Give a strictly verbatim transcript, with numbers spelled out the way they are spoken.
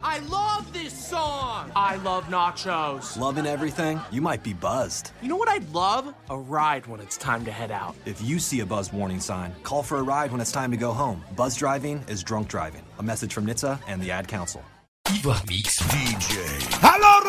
I love this song. I love nachos. Loving everything? You might be buzzed. You know what I'd love? A ride when it's time to head out. If you see a buzz warning sign, call for a ride when it's time to go home. Buzz driving is drunk driving. A message from N H T S A and the Ad Council. Ivoire Mix D J. Alors